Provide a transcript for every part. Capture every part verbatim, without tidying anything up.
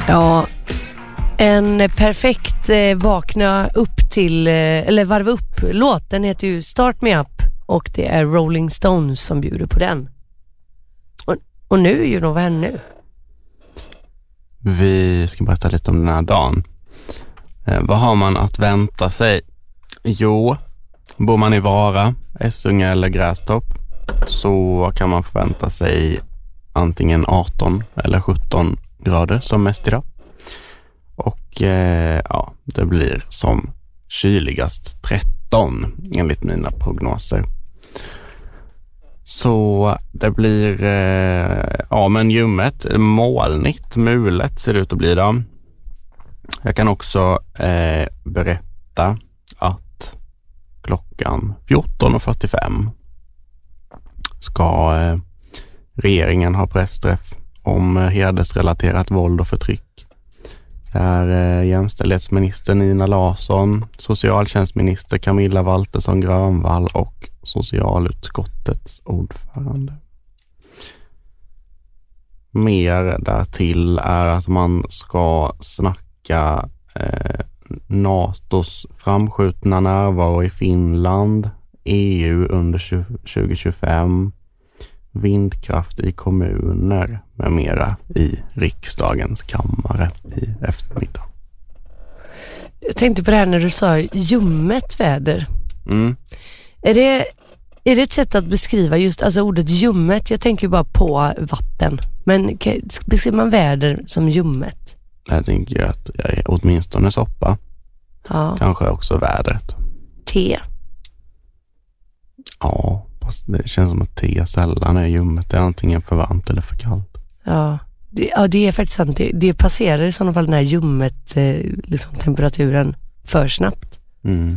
Ja, en perfekt eh, vakna upp till, eh, eller varva upp låt. Den heter ju Start Me Up och det är Rolling Stones som bjuder på den. Och, och nu är ju då, vad händer nu? Vi ska berätta lite om den här dagen. Eh, vad har man att vänta sig? Jo, bor man i Vara, Essunga eller Grästorp så kan man förvänta sig antingen arton eller sjutton grader som mest idag. Och eh, ja, det blir som kyligast tretton enligt mina prognoser. Så det blir eh, ja men ljummet, molnigt, mulet ser det ut att bli då. Jag kan också eh, berätta att klockan fjorton och fyrtiofem ska eh, regeringen ha pressträff om eh, hedersrelaterat våld och förtryck. Där eh, jämställdhetsminister Nina Larsson, socialtjänstminister Camilla Waltersson Grönvall och socialutskottets ordförande. Mer därtill är att man ska snacka eh, NATOs framskjutna närvaro i Finland, E U under tjugo tjugofem, vindkraft i kommuner med mera i riksdagens kammare i eftermiddag. Jag tänkte på det här när du sa ljummet väder. Mm. Är det, är det ett sätt att beskriva just alltså ordet ljummet? Jag tänker ju bara på vatten. Men beskriver man väder som ljummet? Jag tänker att jag är åtminstone soppa. Ja. Kanske också vädret. Te. Ja, fast det känns som att te sällan är ljummet. Det är antingen för varmt eller för kallt. Ja, det, ja, det är faktiskt sant. Det, det passerar i sådana fall den här ljummet eh, liksom temperaturen för snabbt. Mm.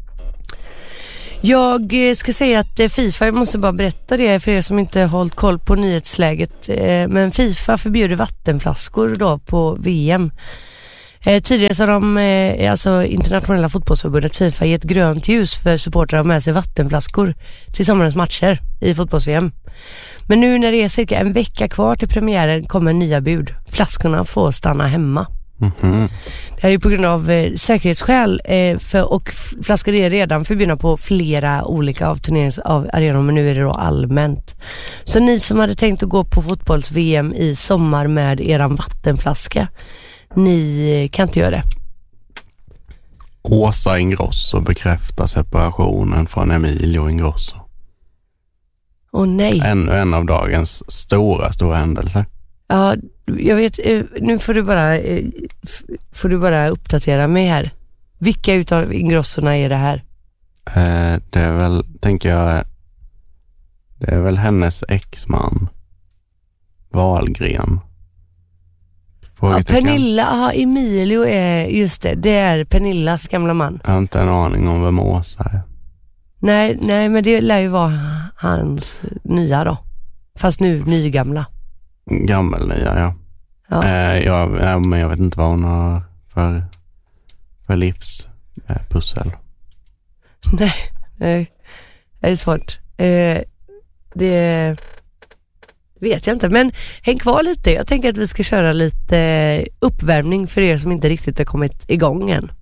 Jag ska säga att eh, FIFA, jag måste bara berätta det för er som inte har hållit koll på nyhetsläget. Eh, men FIFA förbjuder vattenflaskor då på V M. Eh, tidigare så har de, eh, alltså internationella fotbollsförbundet FIFA gett grönt ljus för supportrar att ha med sig vattenflaskor till sommarens matcher i fotbolls-V M. Men nu när det är cirka en vecka kvar till premiären kommer nya bud. Flaskorna får stanna hemma. Mm-hmm. Det här är på grund av eh, säkerhetsskäl eh, för, och f- flaskor är redan förbjudna på flera olika av turneringsarenor, men nu är det då allmänt. Så ni som hade tänkt att gå på fotbolls-V M i sommar med eran vattenflaska, ni kan inte göra det. Åsa Ingrosso bekräftar separationen från Emilio Ingrosso. Åh nej. Ännu en av dagens stora, stora händelser. Ja, jag vet, nu får du bara får du bara uppdatera mig här. Vilka utav Ingrossorna är det här? Eh, det är väl, tänker jag, det är väl hennes exman Wahlgren. Ja, Pernilla, aha, Emilio är, just det, det är Pernillas gamla man. Jag har inte en aning om vem Åsa är. Nej, nej, men det lär ju vara hans nya då. Fast nu nygamla. Gammel nya, ja. Ja. Eh, jag, ja, men jag vet inte vad hon har för, för livspussel. Eh, nej, nej, det är svårt. Eh, det vet jag inte, men häng kvar lite. Jag tänker att vi ska köra lite uppvärmning för er som inte riktigt har kommit igång än.